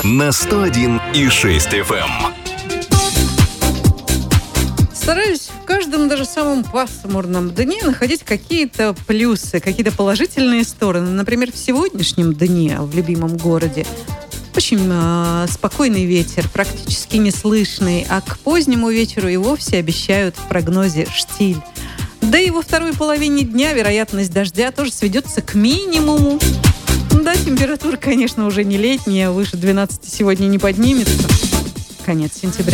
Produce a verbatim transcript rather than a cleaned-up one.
на сто один и шесть эф эм. Стараюсь в каждом, даже самом пасмурном дне находить какие-то плюсы, какие-то положительные стороны. Например, в сегодняшнем дне в любимом городе очень э, спокойный ветер, практически неслышный, а к позднему вечеру и вовсе обещают в прогнозе штиль. Да и во второй половине дня вероятность дождя тоже сведется к минимуму. Да, температура, конечно, уже не летняя, выше двенадцати сегодня не поднимется. Конец сентября.